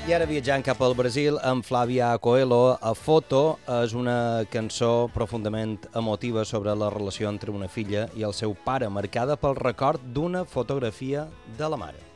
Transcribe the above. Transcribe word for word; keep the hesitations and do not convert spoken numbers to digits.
I ara viatjant cap al Brasil amb Flávia Coelho, a Foto és una cançó profundament emotiva sobre la relació entre una filla i el seu pare, marcada pel record d'una fotografia de la mare.